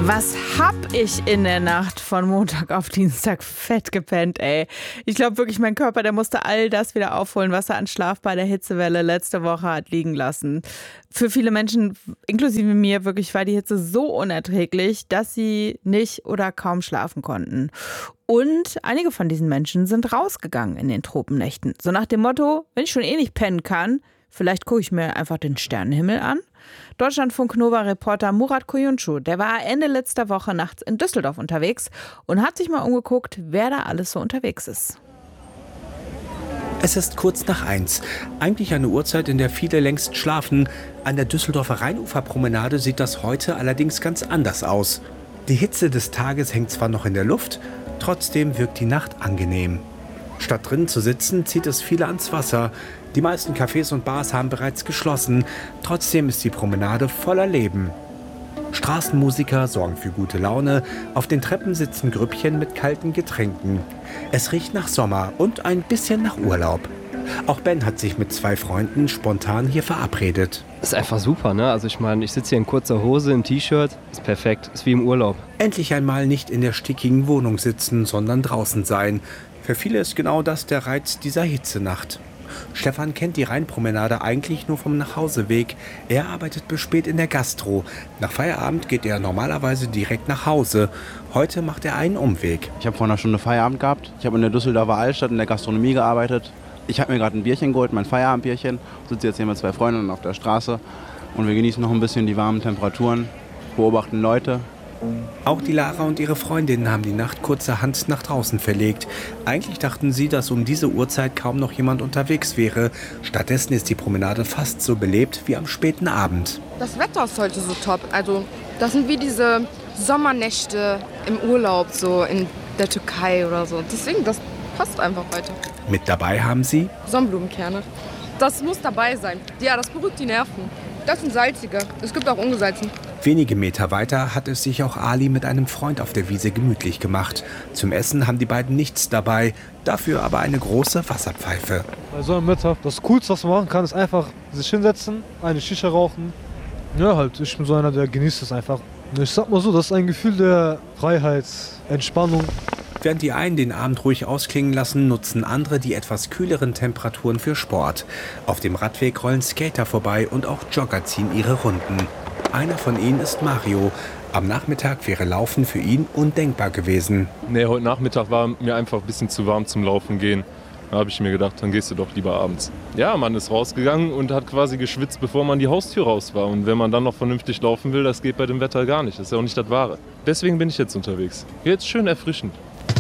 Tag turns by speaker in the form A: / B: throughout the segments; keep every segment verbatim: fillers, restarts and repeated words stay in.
A: Was hab ich in der Nacht von Montag auf Dienstag fett gepennt, ey. Ich glaube wirklich, mein Körper, der musste all das wieder aufholen, was er an Schlaf bei der Hitzewelle letzte Woche hat liegen lassen. Für viele Menschen, inklusive mir, wirklich war die Hitze so unerträglich, dass sie nicht oder kaum schlafen konnten. Und einige von diesen Menschen sind rausgegangen in den Tropennächten. So nach dem Motto, wenn ich schon eh nicht pennen kann, vielleicht gucke ich mir einfach den Sternenhimmel an. Deutschlandfunk-Nova-Reporter Murat Kuyuncu, der war Ende letzter Woche nachts in Düsseldorf unterwegs und hat sich mal umgeguckt, wer da alles so unterwegs ist.
B: Es ist kurz nach eins. Eigentlich eine Uhrzeit, in der viele längst schlafen. An der Düsseldorfer Rheinuferpromenade sieht das heute allerdings ganz anders aus. Die Hitze des Tages hängt zwar noch in der Luft, trotzdem wirkt die Nacht angenehm. Statt drinnen zu sitzen, zieht es viele ans Wasser. Die meisten Cafés und Bars haben bereits geschlossen. Trotzdem ist die Promenade voller Leben. Straßenmusiker sorgen für gute Laune. Auf den Treppen sitzen Grüppchen mit kalten Getränken. Es riecht nach Sommer und ein bisschen nach Urlaub. Auch Ben hat sich mit zwei Freunden spontan hier verabredet.
C: Ist einfach super, ne? Also ich meine, ich sitze hier in kurzer Hose, im T-Shirt. Ist perfekt, ist wie im Urlaub.
B: Endlich einmal nicht in der stickigen Wohnung sitzen, sondern draußen sein. Für viele ist genau das der Reiz dieser Hitzenacht. Stefan kennt die Rheinpromenade eigentlich nur vom Nachhauseweg. Er arbeitet bis spät in der Gastro. Nach Feierabend geht er normalerweise direkt nach Hause. Heute macht er einen Umweg.
D: Ich habe vor einer Stunde Feierabend gehabt. Ich habe in der Düsseldorfer Altstadt in der Gastronomie gearbeitet. Ich habe mir gerade ein Bierchen geholt, mein Feierabendbierchen. Ich sitze jetzt hier mit zwei Freundinnen auf der Straße und wir genießen noch ein bisschen die warmen Temperaturen, beobachten Leute.
B: Auch die Lara und ihre Freundinnen haben die Nacht kurzerhand nach draußen verlegt. Eigentlich dachten sie, dass um diese Uhrzeit kaum noch jemand unterwegs wäre. Stattdessen ist die Promenade fast so belebt wie am späten Abend.
E: Das Wetter ist heute so top. Also das sind wie diese Sommernächte im Urlaub, so in der Türkei oder so. Deswegen, das passt einfach heute.
B: Mit dabei haben sie
E: Sonnenblumenkerne. Das muss dabei sein. Ja, das beruhigt die Nerven. Das sind salzige. Es gibt auch ungesalzen.
B: Wenige Meter weiter hat es sich auch Ali mit einem Freund auf der Wiese gemütlich gemacht. Zum Essen haben die beiden nichts dabei, dafür aber eine große Wasserpfeife.
F: Bei so einem Wetter, das Coolste, was man machen kann, ist einfach sich hinsetzen, eine Shisha rauchen. Ja, halt, ich bin so einer, der genießt es einfach. Ich sag mal so, das ist ein Gefühl der Freiheit, Entspannung.
B: Während die einen den Abend ruhig ausklingen lassen, nutzen andere die etwas kühleren Temperaturen für Sport. Auf dem Radweg rollen Skater vorbei und auch Jogger ziehen ihre Runden. Einer von ihnen ist Mario. Am Nachmittag wäre Laufen für ihn undenkbar gewesen.
G: Nee, heute Nachmittag war mir einfach ein bisschen zu warm zum Laufen gehen. Da habe ich mir gedacht, dann gehst du doch lieber abends. Ja, man ist rausgegangen und hat quasi geschwitzt, bevor man die Haustür raus war. Und wenn man dann noch vernünftig laufen will, das geht bei dem Wetter gar nicht. Das ist ja auch nicht das Wahre. Deswegen bin ich jetzt unterwegs. Jetzt schön erfrischend.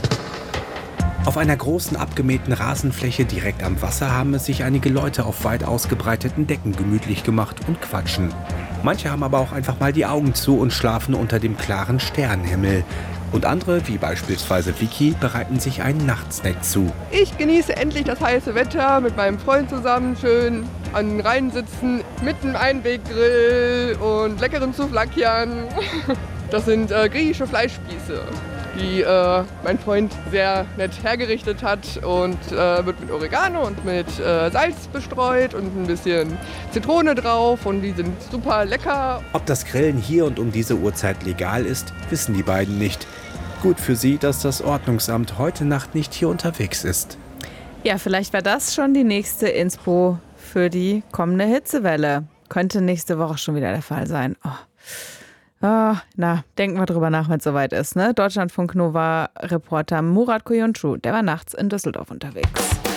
B: Auf einer großen abgemähten Rasenfläche direkt am Wasser haben es sich einige Leute auf weit ausgebreiteten Decken gemütlich gemacht und quatschen. Manche haben aber auch einfach mal die Augen zu und schlafen unter dem klaren Sternenhimmel. Und andere, wie beispielsweise Vicky, bereiten sich einen Nachtsnack zu.
H: Ich genieße endlich das heiße Wetter mit meinem Freund zusammen, schön an den Rhein sitzen, mit einem Einweggrill und leckeren Souvlakian. Das sind äh, griechische Fleischspieße, die äh, mein Freund sehr nett hergerichtet hat und äh, wird mit Oregano und mit äh, Salz bestreut und ein bisschen Zitrone drauf und die sind super lecker.
B: Ob das Grillen hier und um diese Uhrzeit legal ist, wissen die beiden nicht. Gut für sie, dass das Ordnungsamt heute Nacht nicht hier unterwegs ist.
A: Ja, vielleicht war das schon die nächste Inspo für die kommende Hitzewelle. Könnte nächste Woche schon wieder der Fall sein. Oh. Oh, na, denken wir drüber nach, wenn es soweit ist, ne? Deutschlandfunk-Nova-Reporter Murat Kuyuncu, der war nachts in Düsseldorf unterwegs.